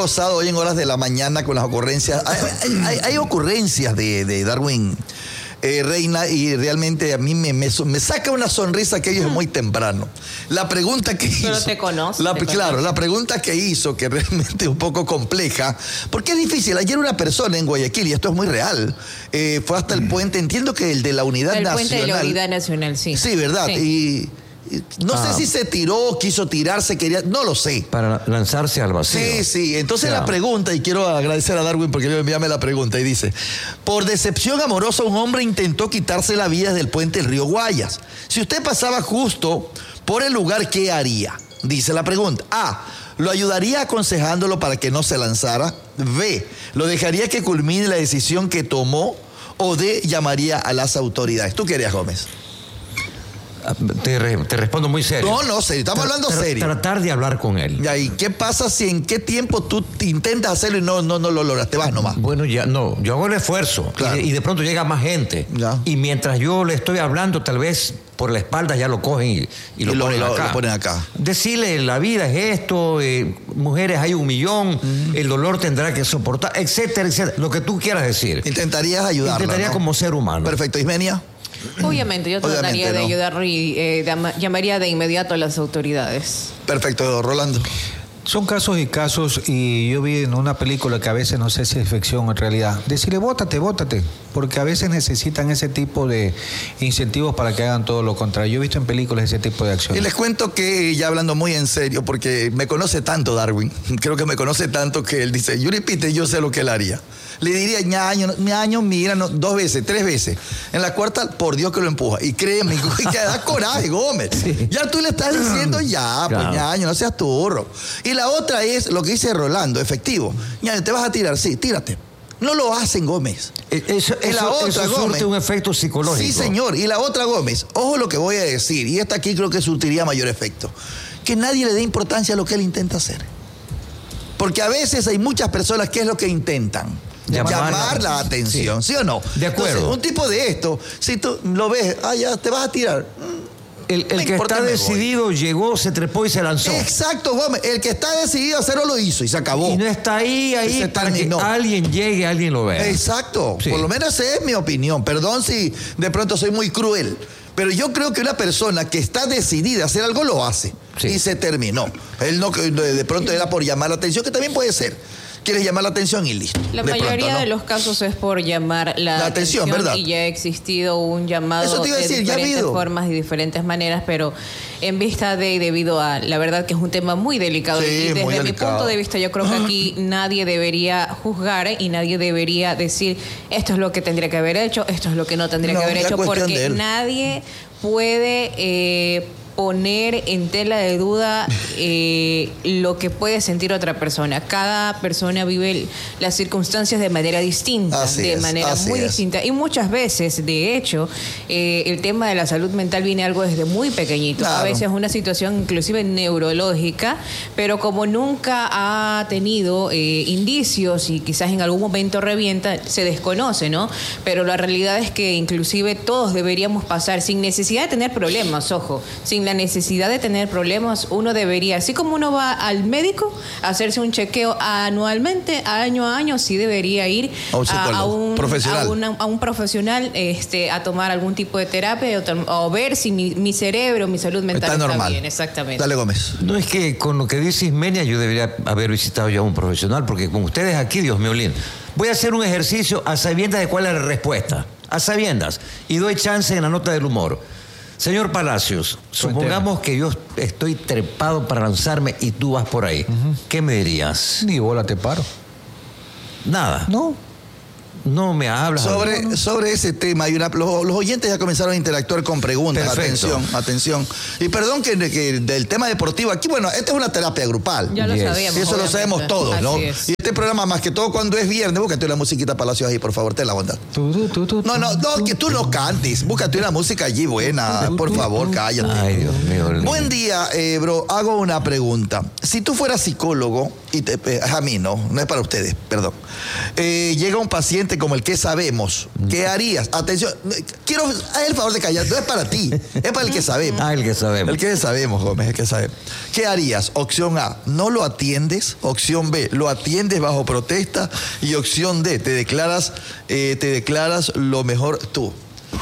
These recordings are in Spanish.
gozado hoy en horas de la mañana con las ocurrencias. Hay ocurrencias de Darwin Reina, y realmente a mí me saca una sonrisa que ellos es muy temprano. La pregunta que hizo... Pero te conoce. Claro, la pregunta que hizo, que realmente es un poco compleja, porque es difícil. Ayer una persona en Guayaquil, y esto es muy real, fue hasta el puente, entiendo que el de la Unidad Nacional. El puente de la Unidad Nacional, sí. Sí, ¿verdad? Sí. No sé si se tiró, quiso tirarse, quería... No lo sé. Para lanzarse al vacío. Sí. Entonces la pregunta, y quiero agradecer a Darwin porque me enviarme la pregunta, y dice: por decepción amorosa, un hombre intentó quitarse la vida del puente del río Guayas. Si usted pasaba justo por el lugar, ¿qué haría? Dice la pregunta. A, ¿lo ayudaría aconsejándolo para que no se lanzara? B, ¿lo dejaría que culmine la decisión que tomó? O D, llamaría a las autoridades. ¿Tú qué harías, Gómez? Te respondo muy serio. No, serio. Estamos hablando serio. Tratar de hablar con él. ¿Y qué pasa si en qué tiempo tú intentas hacerlo y no lo logras? Te vas nomás. Bueno, yo hago el esfuerzo. Claro. Y de pronto llega más gente. Ya. Y mientras yo le estoy hablando, tal vez por la espalda ya lo cogen y lo ponen acá. Decirle, la vida es esto, mujeres hay 1 millón, el dolor tendrá que soportar, etcétera, etcétera. Lo que tú quieras decir. Intentarías ayudarla, Intentaría, ¿no?, como ser humano. Perfecto. ¿Ismenia? Obviamente, yo trataría de ayudar y llamaría de inmediato a las autoridades. Perfecto, Rolando. Son casos y casos, y yo vi en una película que a veces no sé si es ficción o en realidad. Decirle, bótate, porque a veces necesitan ese tipo de incentivos para que hagan todo lo contrario. Yo he visto en películas ese tipo de acciones. Y les cuento que, ya hablando muy en serio, porque me conoce tanto Darwin, creo que me conoce tanto que él dice, Yuri Pite, yo sé lo que él haría. Le diría, ñaño, mira, 2 veces, 3 veces. En la cuarta, por Dios que lo empuja. Y créeme, que da coraje, Gómez. Sí. Ya tú le estás diciendo, pues ñaño, no seas turro. Y la otra es lo que dice Rolando, efectivo. ñaño, ¿te vas a tirar? Sí, tírate. No lo hacen, Gómez. Eso surte un efecto psicológico. Sí, señor. Y la otra, Gómez, ojo lo que voy a decir, y esta aquí creo que surtiría mayor efecto. Que nadie le dé importancia a lo que él intenta hacer. Porque a veces hay muchas personas que es lo que intentan. Llamar la atención, ¿sí o no? De acuerdo. Entonces, un tipo de esto, si tú lo ves, ya te vas a tirar. El que está decidido llegó, se trepó y se lanzó. Exacto, Gómez. El que está decidido a hacerlo lo hizo y se acabó. Y no está ahí para que alguien llegue, alguien lo vea. Exacto. Sí. Por lo menos esa es mi opinión. Perdón si de pronto soy muy cruel. Pero yo creo que una persona que está decidida a hacer algo lo hace. Sí. Y se terminó. Él no, de pronto era por llamar la atención, que también puede ser. Quieres llamar la atención y listo. La mayoría de los casos es por llamar la atención, ¿verdad? Y ya ha existido un llamado de diferentes formas y diferentes maneras, pero en vista de y debido a, la verdad que es un tema muy delicado. Sí, y desde mi punto de vista, yo creo que aquí nadie debería juzgar y nadie debería decir esto es lo que tendría que haber hecho, esto es lo que no tendría que haber hecho, porque nadie puede poner en tela de duda lo que puede sentir otra persona. Cada persona vive las circunstancias de manera distinta, muy distinta. Y muchas veces, de hecho, el tema de la salud mental viene algo desde muy pequeñito. Claro. A veces una situación inclusive neurológica, pero como nunca ha tenido indicios y quizás en algún momento revienta, se desconoce, ¿no? Pero la realidad es que inclusive todos deberíamos pasar sin necesidad de tener problemas, ojo, sin la necesidad de tener problemas, uno debería, así como uno va al médico a hacerse un chequeo anualmente, año a año, sí debería ir a un profesional a tomar algún tipo de terapia o ver si mi cerebro, mi salud mental está bien. Exactamente. Dale, Gómez. No, es que con lo que dice Ismenia yo debería haber visitado ya a un profesional, porque con ustedes aquí, Dios mío lindo, voy a hacer un ejercicio a sabiendas de cuál es la respuesta, a sabiendas, y doy chance en la nota del humor. Señor Palacios, supongamos que yo estoy trepado para lanzarme y tú vas por ahí. ¿Qué me dirías? Ni bola te paro. Nada. No me hablas. Sobre ese tema, los oyentes ya comenzaron a interactuar con preguntas. Perfecto. Atención. Y perdón que del tema deportivo, aquí, bueno, esta es una terapia grupal. Ya lo sabíamos. Y eso lo sabemos todos, así ¿no? Es. Y este programa, más que todo cuando es viernes, búscate una musiquita Palacios ahí, por favor, ten la bondad. No, que tú no cantes. Búscate una música allí buena, por favor, cállate. Ay, Dios mío. Buen día, bro. Hago una pregunta. Si tú fueras psicólogo, a mí no es para ustedes, perdón. Llega un paciente valiente como el que sabemos, ¿qué harías? Atención, quiero haz el favor de callar, no es para ti, es para el que sabemos. El que sabemos. El que sabemos, Gómez, el que sabemos. ¿Qué harías? Opción A, no lo atiendes. Opción B, lo atiendes bajo protesta. Y opción D, te declaras lo mejor tú.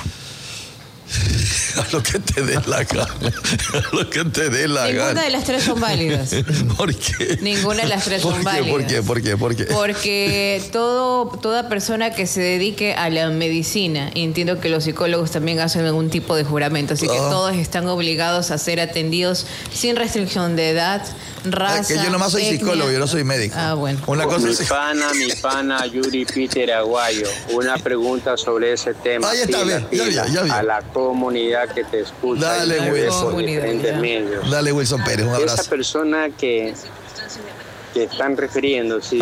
A lo que te dé la gana. A lo que te dé la gana. Ninguna de las tres son válidas. ¿Por qué? Ninguna de las tres son válidas. ¿Por qué? Porque toda persona que se dedique a la medicina, y entiendo que los psicólogos también hacen algún tipo de juramento, así que todos están obligados a ser atendidos sin restricción de edad, raza, que yo nomás soy psicólogo, yo no soy médico. Bueno. Una cosa mi pana Yuri Peter Aguayo, una pregunta sobre ese tema. Ahí está, ya vi. A la comunidad que te escucha. Dale, Wilson. Dale, Wilson Pérez, un abrazo. Esa persona que están refiriendo, sí,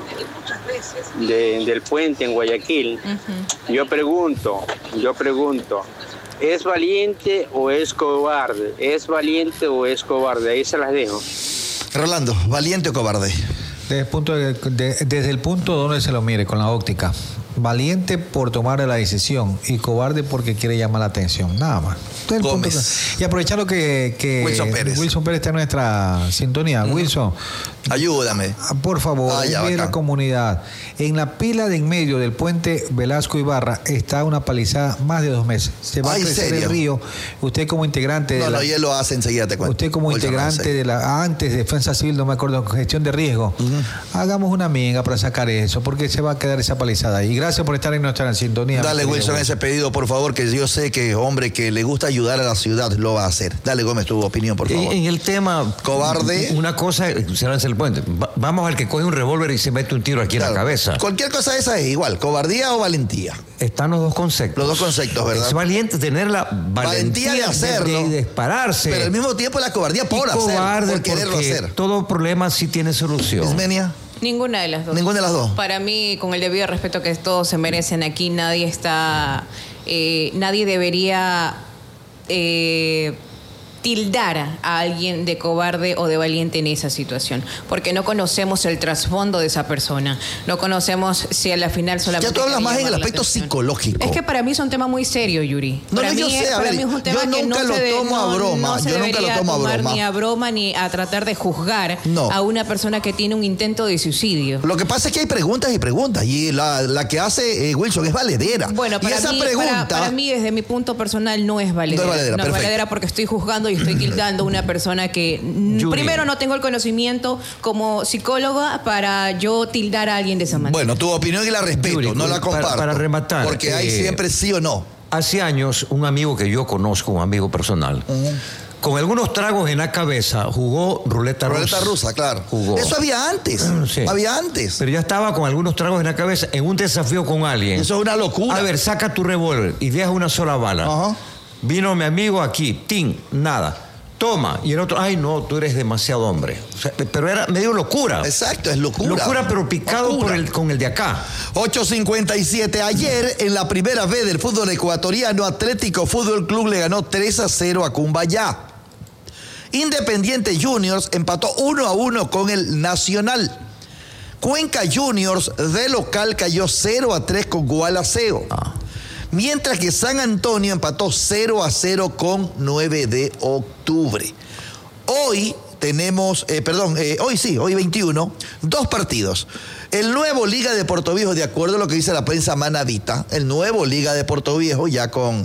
del puente en Guayaquil, yo pregunto, ¿es valiente o es cobarde? ¿Es valiente o es cobarde? Ahí se las dejo. Rolando, ¿valiente o cobarde? Desde el punto donde se lo mire, con la óptica. Valiente por tomar la decisión y cobarde porque quiere llamar la atención, nada más. Y aprovechando que Wilson Pérez está en nuestra sintonía. Wilson, ayúdame. Por favor, de la comunidad. En la pila de en medio del puente Velasco Ibarra está una palizada más de 2 meses. Se va a crecer el río. Usted como integrante de y él lo hace enseguida, te cuento. Usted como integrante de antes de Defensa Civil, no me acuerdo, gestión de riesgo, hagamos una minga para sacar eso, porque se va a quedar esa palizada ahí. Gracias por estar en nuestra sintonía. Dale, Wilson, ese pedido, por favor, que yo sé que hombre que le gusta ayudar a la ciudad lo va a hacer. Dale, Gómez, tu opinión, por favor. En el tema... Cobarde. Una cosa, se lanza el puente. Vamos al que coge un revólver y se mete un tiro aquí en la cabeza. Cualquier cosa de esa es igual, cobardía o valentía. Están los dos conceptos. Los dos conceptos, ¿verdad? Es valiente tener la valentía de hacerlo. De dispararse. Pero al mismo tiempo la cobardía por hacerlo, por quererlo hacer. Todo problema sí tiene solución. Ismenia. Ninguna de las dos. Ninguna de las dos. Para mí, con el debido respeto que todos se merecen aquí, nadie debería tildar a alguien de cobarde o de valiente en esa situación, porque no conocemos el trasfondo de esa persona, no conocemos si a la final solamente... Ya tú hablas más en el aspecto psicológico. Es que para mí es un tema muy serio, Yuri. Para mí es un tema que no se debería tomar ni a broma ni a tratar de juzgar a una persona que tiene un intento de suicidio. Lo que pasa es que hay preguntas y preguntas, y la que hace Wilson es valedera. Bueno, para mí, desde mi punto personal, no es valedera. No es valedera porque estoy juzgando y estoy tildando a una persona que primero no tengo el conocimiento como psicóloga para yo tildar a alguien de esa manera. Bueno, tu opinión y la respeto, Yuri, no la comparto. Para rematar. Porque hay siempre sí o no. Hace años, un amigo que yo conozco, un amigo personal, con algunos tragos en la cabeza, jugó ruleta rusa. Ruleta rusa, claro. Jugó. Eso había antes. Sí. Había antes. Pero ya estaba con algunos tragos en la cabeza en un desafío con alguien. Eso es una locura. A ver, saca tu revólver y deja una sola bala. Vino mi amigo aquí, nada. Toma. Y el otro, ay no, tú eres demasiado hombre. O sea, pero era medio locura. Exacto, es locura. Locura, pero picado con el de acá. 8:57. Ayer, en la primera vez del fútbol ecuatoriano, Atlético Fútbol Club le ganó 3-0 a Cumbayá. Independiente Juniors empató 1-1 con el Nacional. Cuenca Juniors de local cayó 0-3 con Gualaceo. Mientras que San Antonio empató 0-0 con 9 de octubre. Hoy tenemos, hoy 21, 2 partidos. El nuevo Liga de Portoviejo, de acuerdo a lo que dice la prensa manabita, el nuevo Liga de Portoviejo ya con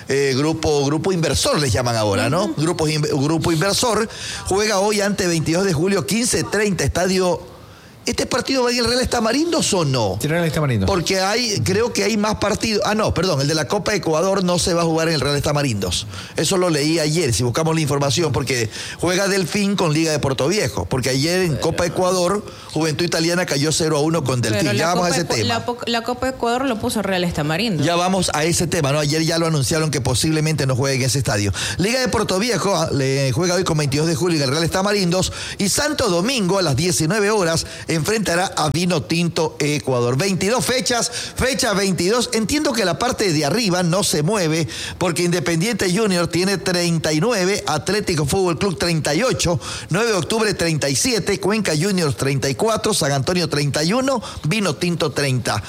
grupo inversor les llaman ahora, ¿no? Grupo inversor juega hoy ante 22 de julio, 15:30, estadio... ¿Este partido va en el Real Tamarindos o no? El Real Tamarindos. Porque creo que hay más partidos. El de la Copa Ecuador no se va a jugar en el Real Tamarindos. Eso lo leí ayer, si buscamos la información, porque juega Delfín con Liga de Portoviejo. Porque ayer en Copa Ecuador, Juventud Italiana cayó 0-1 con Delfín. Ya vamos a ese tema. La Copa Ecuador lo puso Real Tamarindos. Ya vamos a ese tema, ¿no? Ayer ya lo anunciaron que posiblemente no juegue en ese estadio. Liga de Portoviejo le juega hoy con 22 de julio en el Real Tamarindos. Y Santo Domingo a las 19 horas enfrentará a Vinotinto Ecuador. 22 fechas, fecha 22. Entiendo que la parte de arriba no se mueve porque Independiente Junior tiene 39, Atlético Fútbol Club 38, 9 de octubre 37, Cuenca Juniors 34, San Antonio 31, Vinotinto 30.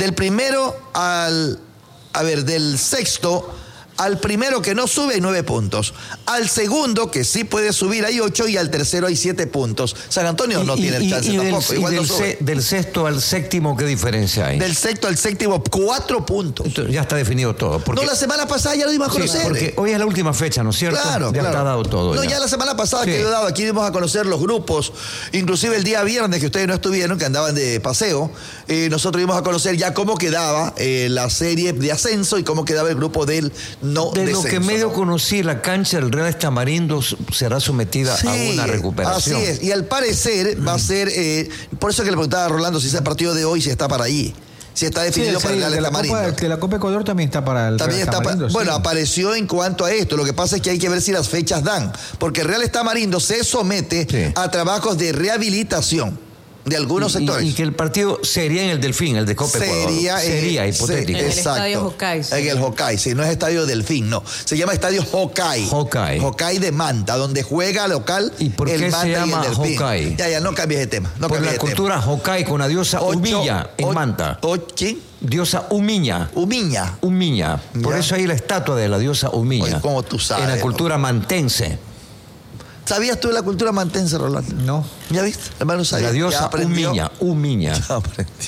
Del sexto al primero que no sube hay 9 puntos. Al segundo, que sí puede subir, hay 8 y al tercero hay 7 puntos. San Antonio no tiene chance tampoco. Del sexto al séptimo, ¿qué diferencia hay? Del sexto al séptimo, 4 puntos. Entonces, ya está definido todo. No, la semana pasada ya lo dimos a conocer. Porque hoy es la última fecha, ¿no es cierto? Claro, ya está dado todo. No, ya la semana pasada que yo he dado, aquí dimos a conocer los grupos. Inclusive el día viernes que ustedes no estuvieron, que andaban de paseo, nosotros dimos a conocer ya cómo quedaba la serie de ascenso y cómo quedaba el grupo del no de descenso. Lo que medio conocí, la cancha del Real Tamarindo será sometida a una recuperación. Así es, y al parecer va a ser, por eso que le preguntaba a Rolando si es el partido de hoy, si está para ahí. Si está definido para el Real Tamarindo. Que la Copa Ecuador también está para el Real Tamarindo. Bueno, apareció en cuanto a esto. Lo que pasa es que hay que ver si las fechas dan. Porque el Real Tamarindo se somete a trabajos de rehabilitación de algunos sectores. Y que el partido sería en el Delfín, el de Copa Ecuador. Sería hipotético. En el Estadio Hokkay. En el Hokkay, sí, no es Estadio Delfín, no. Se llama Estadio Hokkay. Hokkay de Manta, donde juega local ¿Y por qué se llama Hokkay? Ya, no cambies de tema. Por la cultura Hokkay con la diosa Humilla en Manta. ¿Quién? Diosa Humiña. Humiña. Por eso hay la estatua de la diosa Humiña. Oye, ¿cómo tú sabes? En la cultura mantense. ¿Sabías tú de la cultura mantense, Rolando? No. ¿Ya viste? Hermano, sabía. La diosa Humiña. Ya aprendió.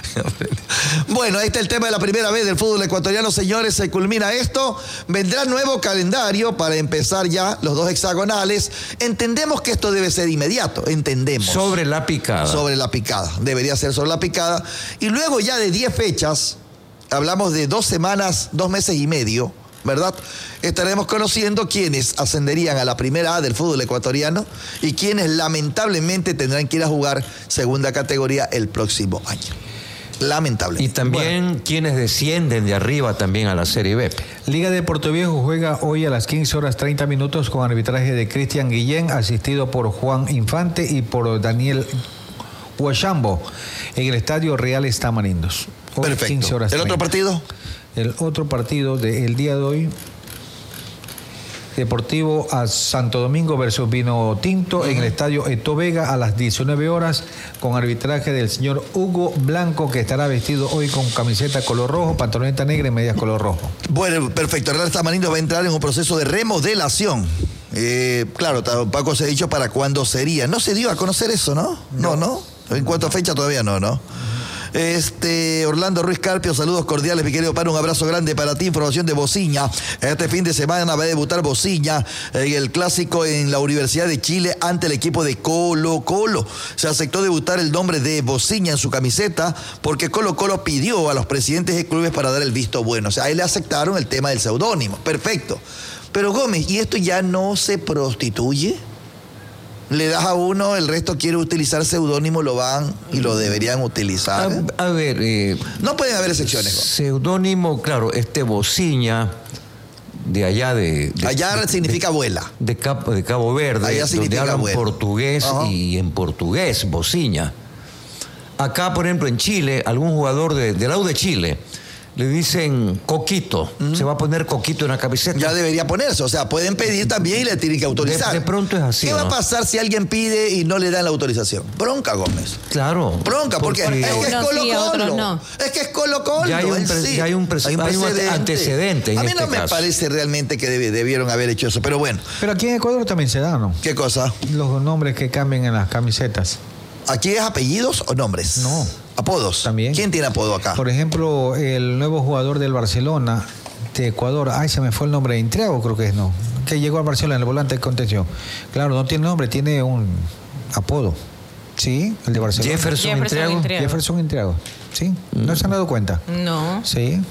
Bueno, este es el tema de la primera vez del fútbol ecuatoriano, señores. Se culmina esto. Vendrá nuevo calendario para empezar ya los 2 hexagonales. Entendemos que esto debe ser inmediato. Entendemos. Sobre la picada. Debería ser sobre la picada. Y luego ya de 10 fechas, hablamos de 2 semanas, 2 meses y medio, ¿verdad? Estaremos conociendo quiénes ascenderían a la primera A del fútbol ecuatoriano y quiénes lamentablemente tendrán que ir a jugar segunda categoría el próximo año. Lamentablemente. Y también quienes descienden de arriba también a la Serie B. Liga de Puerto Viejo juega hoy a las 15:30 con arbitraje de Cristian Guillén, asistido por Juan Infante y por Daniel Huachambo en el Estadio Real Tamarindos. Perfecto. ¿El otro partido? El otro partido del día de hoy, Deportivo a Santo Domingo versus Vinotinto en el Estadio Eto Vega a las 19 horas con arbitraje del señor Hugo Blanco, que estará vestido hoy con camiseta color rojo, pantaloneta negra y medias color rojo. Bueno, perfecto. El Real Tamarindo va a entrar en un proceso de remodelación. Claro, tampoco se ha dicho para cuándo sería. No se dio a conocer eso, ¿no? No. En cuanto a fecha todavía no. Orlando Ruiz Carpio, saludos cordiales, mi querido Paro, un abrazo grande para ti. Información de Bociña. Este fin de semana va a debutar Bociña en el clásico en la Universidad de Chile ante el equipo de Colo Colo. Se aceptó debutar el nombre de Bociña en su camiseta porque Colo Colo pidió a los presidentes de clubes para dar el visto bueno. O sea, ahí le aceptaron el tema del seudónimo. Perfecto. Pero Gómez, ¿y esto ya no se prostituye? Le das a uno, el resto quiere utilizar seudónimo, lo van y lo deberían utilizar. A ver... no pueden haber excepciones. Seudónimo, claro, Bociña, de allá allá significa abuela. De Cabo Verde, allá donde hablan abuela. Portugués y en portugués, Bociña. Acá, por ejemplo, en Chile, algún jugador de la U de Chile... Le dicen Coquito. Se va a poner Coquito en la camiseta. Ya debería ponerse. O sea, pueden pedir también y le tienen que autorizar. De pronto es así. ¿Qué va a pasar si alguien pide y no le dan la autorización? Bronca, Gómez. Claro. Bronca, porque es que es Colo Colo. No. Es que es Colo Colo. Ya hay un antecedente. A mí no me parece realmente que debieron haber hecho eso, pero bueno. Pero aquí en Ecuador también se da, ¿no? ¿Qué cosa? Los nombres que cambian en las camisetas. ¿Aquí es apellidos o nombres? No. ¿Apodos? También. ¿Quién tiene apodo acá? Por ejemplo, el nuevo jugador del Barcelona, de Ecuador, se me fue el nombre, Intriago creo que es, ¿no? Que llegó al Barcelona, el volante de contención. Claro, no tiene nombre, tiene un apodo. Sí, el de Barcelona. Jefferson Intriago. Jefferson Intriago. Sí, ¿no se han dado cuenta? No. Sí.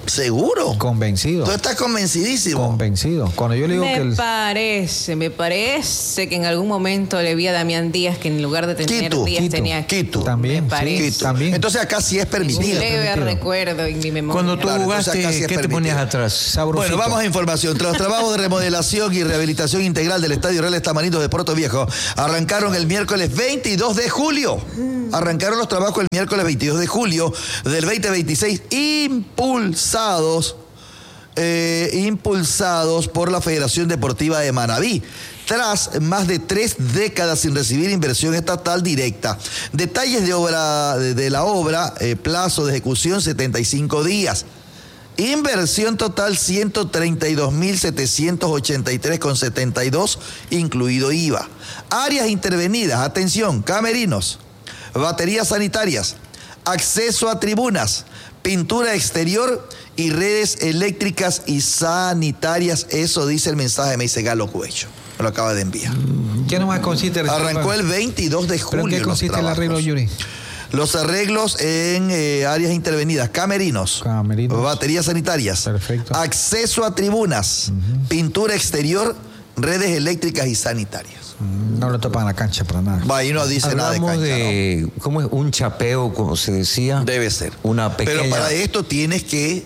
¿Seguro? Convencido. Tú estás convencidísimo. Convencido. Cuando yo le digo me parece que en algún momento le vi a Damián Díaz que en lugar de tener Díaz tenía Quito. También, también. Entonces acá sí es permitido. Leve recuerdo en mi memoria. Cuando tú jugaste, ¿qué te ponías atrás? Sabrosito. Bueno, vamos a información. Tras los trabajos de remodelación y rehabilitación integral del Estadio Real Estamarinos de Puerto Viejo, arrancaron el miércoles 22 de julio. Arrancaron los trabajos el miércoles 22 de julio del 2026, impulsados por la Federación Deportiva de Manabí, tras más de 3 décadas sin recibir inversión estatal directa. Detalles de la obra, plazo de ejecución 75 días. Inversión total 132.783,72, incluido IVA. Áreas intervenidas, atención, camerinos, baterías sanitarias, acceso a tribunas, pintura exterior y redes eléctricas y sanitarias. Eso dice el mensaje, me dice Galo Cuello. Me lo acaba de enviar. ¿Qué nomás consiste? Arrancó el 22 de julio. ¿Pero qué consiste el arreglo, Yuri? Los arreglos en áreas intervenidas, camerinos, baterías sanitarias, perfecto, acceso a tribunas, pintura exterior, redes eléctricas y sanitarias. No le topan la cancha para nada. Va, ahí no dice nada de cancha. ¿No? ¿Cómo es? Un chapeo, como se decía. Debe ser. Una pequeña... Pero para esto tienes que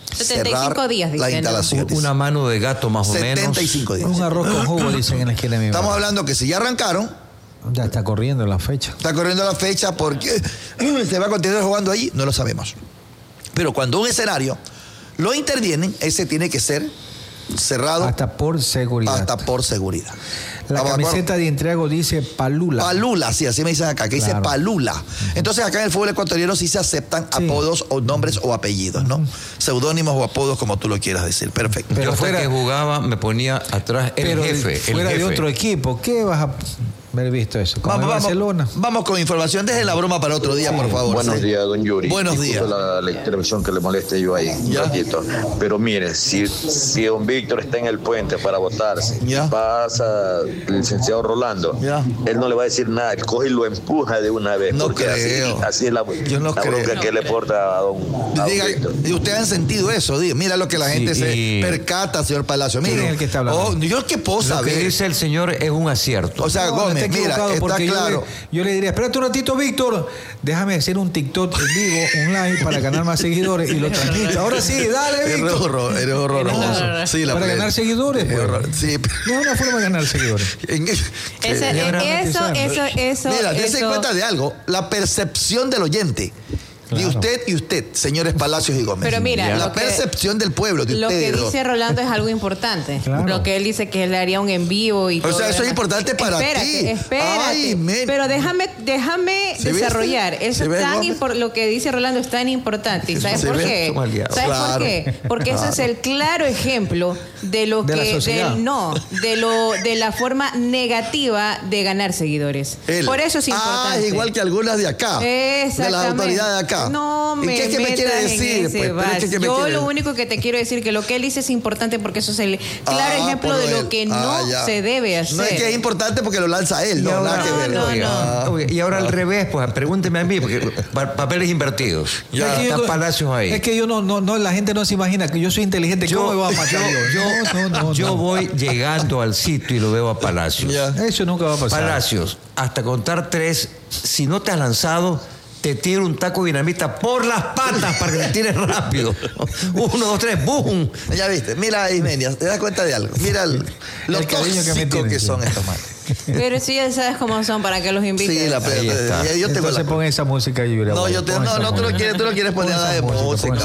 75 días, la instalación. Una mano de gato más o menos. 75 días. Un arroz con jugo, dicen en la esquina de mi Estamos hablando que si ya arrancaron, ya está corriendo la fecha. Está corriendo la fecha porque se va a continuar jugando ahí, no lo sabemos. Pero cuando un escenario lo intervienen, ese tiene que ser cerrado. Hasta por seguridad. Hasta por seguridad. La camiseta de entrego dice Palula. Palula, sí, así me dicen acá, que dice Palula. Entonces acá en el fútbol ecuatoriano sí se aceptan apodos o nombres o apellidos, ¿no? Seudónimos o apodos, como tú lo quieras decir. Perfecto. Pero yo fuera que jugaba me ponía atrás el jefe. Fuera de otro equipo, ¿qué vas a haber visto eso? Vamos con información. Dejen la broma para otro día, por favor. Buenos días, don Yuri. Buenos días. La intervención que le moleste yo ahí un ratito. Pero mire, si don Víctor está en el puente para votarse, pasa el licenciado Rolando, él no le va a decir nada, él coge y lo empuja de una vez. No porque creo. Así es la bronca que le porta a don Víctor. ¿Y ustedes han sentido eso? Mira lo que la gente se percata, señor Palacio. Mire, ¿quién es el que está hablando? Yo qué puedo saber. Lo que dice el señor es un acierto. O sea, Gómez, mira, está claro. Yo le diría, espérate un ratito, Víctor, déjame hacer un TikTok en vivo, un live, para ganar más seguidores y lo transmito. Ahora sí, dale, Víctor. Eres horroroso. Sí, para ganar seguidores. Sí. No es una forma de ganar seguidores. Eso. Mira, dése cuenta de algo. La percepción del oyente. Claro. De usted y usted, señores Palacios y Gómez. Pero mira, la percepción del pueblo de lo ustedes. Lo que dice Rolando es algo importante. Claro. Lo que él dice que él haría un en vivo y todo. O sea, eso es importante para ti. Espérate. Ay, pero déjame desarrollar. Eso es tan lo que dice Rolando es tan importante. ¿Y sabes por qué? ¿Sabes por qué? Porque eso es el claro ejemplo de lo que de la forma negativa de ganar seguidores. Por eso es importante. Igual que algunas de acá. Exactamente. De las autoridades de acá. No me ¿Qué es que me quiere decir? Yo lo único que te quiero decir que lo que él dice es importante porque eso es el claro ejemplo de lo que no se debe hacer. No es que es importante porque lo lanza él, no, nada que ver. Y ahora al revés, pues pregúnteme a mí, porque papeles invertidos. Ya está Palacios ahí. Es que yo no, la gente no se imagina que yo soy inteligente. ¿Cómo me va a matar yo voy llegando al sitio y lo veo a Palacios. Eso nunca va a pasar. Palacios, hasta contar 3, si no te has lanzado, te tiro un taco de dinamita por las patas para que te tires rápido. 1, 2, 3, ¡boom! Ya viste, mira Ismenia, te das cuenta de algo. Mira lo tóxico que son estos manes. Pero si ya sabes cómo son, ¿para qué los invitas? Sí, yo tengo Entonces pon esa música, Yuri. No, tú no quieres poner nada de música.